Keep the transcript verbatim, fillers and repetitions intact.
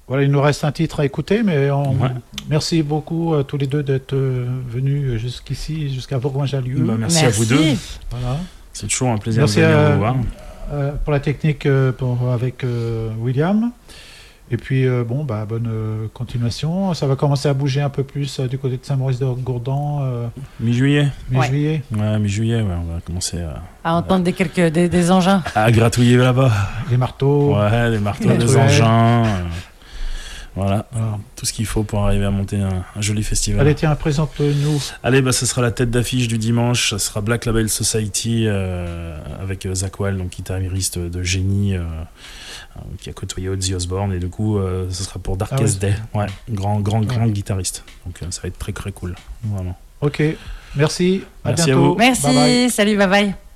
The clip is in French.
Voilà, il nous reste un titre à écouter, mais on... Ouais. merci beaucoup à tous les deux d'être euh, venus jusqu'ici, jusqu'à Bourgoin-Jallieu. Bah, merci, Merci. à vous deux. Voilà. C'est toujours un plaisir Merci de venir à- vous voir. Euh, pour la technique euh, pour, avec euh, William. Et puis, euh, bon, bah, bonne euh, continuation. Ça va commencer à bouger un peu plus euh, du côté de Saint-Maurice-de-Gourdan, euh, Mi-juillet. mi-juillet. Ouais, mi-juillet, ouais, on va commencer à, À entendre des, quelques, des, des engins. à gratouiller là-bas. Les marteaux. Ouais, des marteaux, Les des truelles. engins. euh, voilà, Voilà. tout ce qu'il faut pour arriver à monter un, un joli festival. Allez, tiens, présente-nous. Allez, bah, ce sera la tête d'affiche du dimanche. Ça sera Black Label Society euh, avec euh, Zach Wall, donc guitariste de génie euh, euh, qui a côtoyé Ozzy Osbourne. Et du coup, euh, ce sera pour Darkest Ah ouais. Day. Ouais, grand, grand, grand Ouais. guitariste. Donc euh, ça va être très, très cool. Vraiment. Ok, merci. À Merci à bientôt. vous. Merci, Bye bye. salut, bye bye.